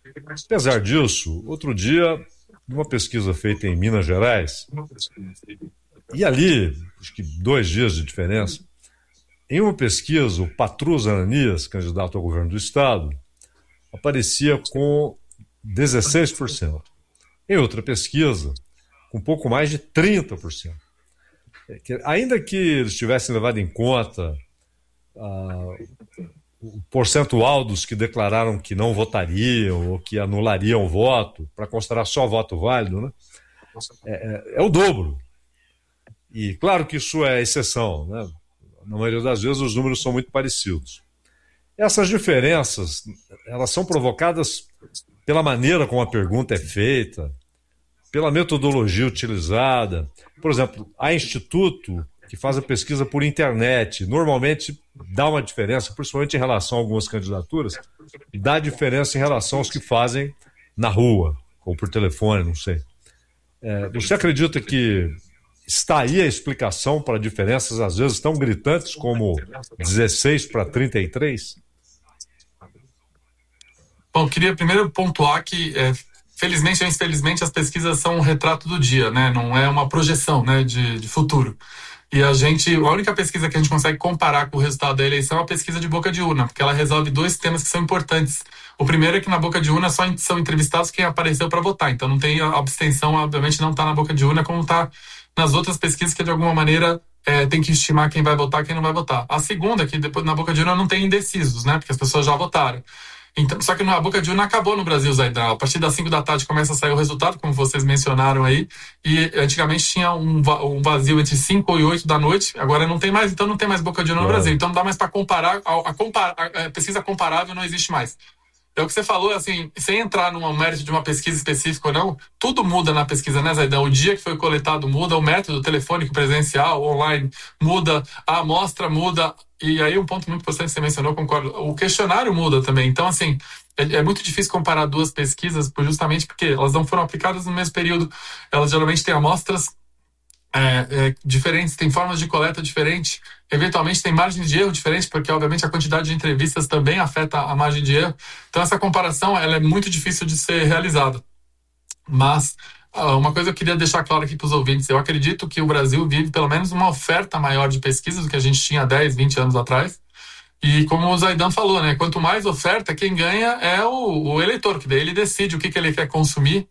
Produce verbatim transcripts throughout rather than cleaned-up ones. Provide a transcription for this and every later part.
Apesar disso, outro dia, uma pesquisa feita em Minas Gerais, e ali, acho que dois dias de diferença, em uma pesquisa, o Patrus Ananias, candidato ao governo do estado, aparecia com dezesseis por cento. Em outra pesquisa, com um pouco mais de trinta por cento. Ainda que eles tivessem levado em conta ah, o percentual dos que declararam que não votariam ou que anulariam o voto, para considerar só voto válido, né? é, é, é o dobro. E claro que isso é exceção, né? Na maioria das vezes os números são muito parecidos. Essas diferenças, elas são provocadas pela maneira como a pergunta é feita, pela metodologia utilizada. Por exemplo, há instituto que faz a pesquisa por internet, normalmente dá uma diferença, principalmente em relação a algumas candidaturas, dá diferença em relação aos que fazem na rua, ou por telefone, não sei. É, você acredita que está aí a explicação para diferenças, às vezes, tão gritantes como dezesseis para trinta e três? Bom, queria primeiro pontuar que, é, felizmente ou infelizmente, as pesquisas são um retrato do dia, né? Não é uma projeção, né, de, de futuro. E a gente, a única pesquisa que a gente consegue comparar com o resultado da eleição é a pesquisa de boca de urna, porque ela resolve dois temas que são importantes. O primeiro é que na boca de urna só são entrevistados quem apareceu para votar, então não tem a abstenção, obviamente não está na boca de urna como está nas outras pesquisas que de alguma maneira é, tem que estimar quem vai votar e quem não vai votar. A segunda é que depois na boca de urna não tem indecisos, né, porque as pessoas já votaram. Então, só que a boca de urna acabou no Brasil, Zaidan. A partir das cinco da tarde começa a sair o resultado, como vocês mencionaram aí, e antigamente tinha um, um vazio entre cinco e oito da noite, agora não tem mais, então não tem mais boca de urna no Brasil. Então não dá mais para comparar, a, a, compar, a pesquisa comparável não existe mais. É o que você falou, assim, sem entrar no mérito de uma pesquisa específica ou não, tudo muda na pesquisa, né, Zaidan? O dia que foi coletado muda, o método telefônico, presencial, online, muda, a amostra muda, e aí um ponto muito importante que você mencionou, concordo, o questionário muda também. Então, assim, é, é muito difícil comparar duas pesquisas, justamente porque elas não foram aplicadas no mesmo período, elas geralmente têm amostras É, é, diferentes, tem formas de coleta diferentes, eventualmente tem margens de erro diferentes, porque obviamente a quantidade de entrevistas também afeta a margem de erro. Então essa comparação ela é muito difícil de ser realizada. Mas uma coisa eu queria deixar claro aqui para os ouvintes, eu acredito que o Brasil vive pelo menos uma oferta maior de pesquisas do que a gente tinha dez, vinte anos atrás. E como o Zaidan falou, né, quanto mais oferta, quem ganha é o, o eleitor, que daí ele decide o que, que ele quer consumir.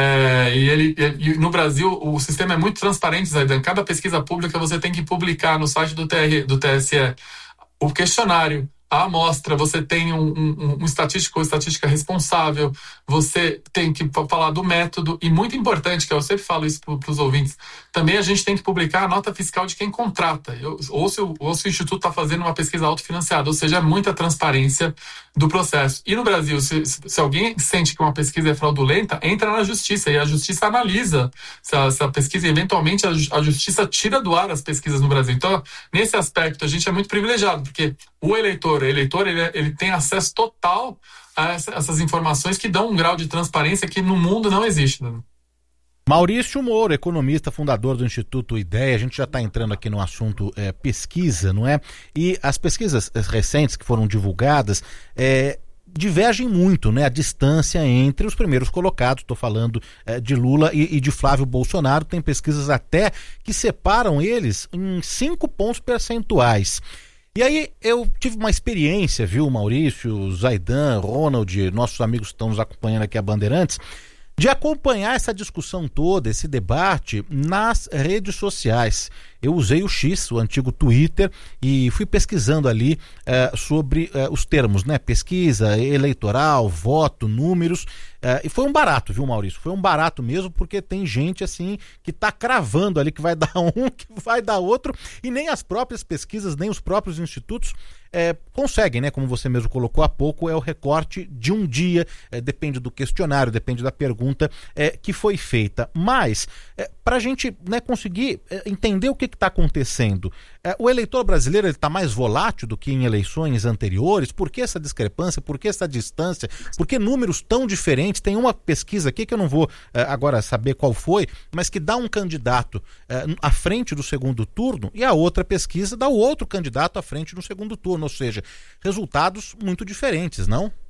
É, e, ele, e no Brasil o sistema é muito transparente, Zaidan. Cada pesquisa pública você tem que publicar no site do, T R, do T S E o questionário, a amostra, você tem um, um, um estatístico ou estatística responsável, você tem que falar do método, e muito importante, que eu sempre falo isso para os ouvintes, também a gente tem que publicar a nota fiscal de quem contrata, eu, ou, se o, ou se o Instituto está fazendo uma pesquisa autofinanciada, ou seja, muita transparência do processo. E no Brasil, se, se alguém sente que uma pesquisa é fraudulenta, entra na justiça, e a justiça analisa essa, essa pesquisa, e eventualmente a, a justiça tira do ar as pesquisas no Brasil. Então, nesse aspecto, a gente é muito privilegiado, porque o eleitor, o eleitor ele, ele tem acesso total a essa, essas informações que dão um grau de transparência que no mundo não existe, né? Maurício Moro, economista, fundador do Instituto Ideia, a gente já está entrando aqui no assunto é, pesquisa, não é? E as pesquisas recentes que foram divulgadas é, divergem muito, né? A distância entre os primeiros colocados, estou falando é, de Lula e, e de Flávio Bolsonaro, tem pesquisas até que separam eles em cinco pontos percentuais. E aí eu tive uma experiência, viu, Maurício, Zaidan, Ronald, nossos amigos que estão nos acompanhando aqui a Bandeirantes, de acompanhar essa discussão toda, esse debate nas redes sociais. Eu usei o X, o antigo Twitter, e fui pesquisando ali uh, sobre uh, os termos, né? Pesquisa, eleitoral, voto, números, uh, e foi um barato, viu, Maurício? Foi um barato mesmo, porque tem gente assim que tá cravando ali que vai dar um, que vai dar outro, e nem as próprias pesquisas, nem os próprios institutos é, conseguem, né? Como você mesmo colocou há pouco, é o recorte de um dia, é, depende do questionário, depende da pergunta é, que foi feita. Mas, é, para a gente, né, conseguir é, entender o que está acontecendo, é, o eleitor brasileiro está mais volátil do que em eleições anteriores? Por que essa discrepância? Por que essa distância? Por que números tão diferentes? Tem uma pesquisa aqui que eu não vou é, agora saber qual foi, mas que dá um candidato é, à frente do segundo turno, e a outra pesquisa dá o outro candidato à frente do segundo turno. Ou seja, resultados muito diferentes, não?